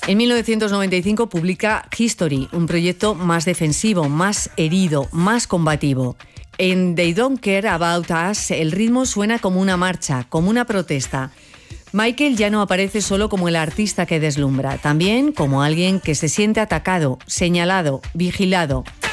En 1995 publica History, un proyecto más defensivo, más herido, más combativo. En They Don't Care About Us, el ritmo suena como una marcha, como una protesta. Michael ya no aparece solo como el artista que deslumbra, también como alguien que se siente atacado, señalado, vigilado.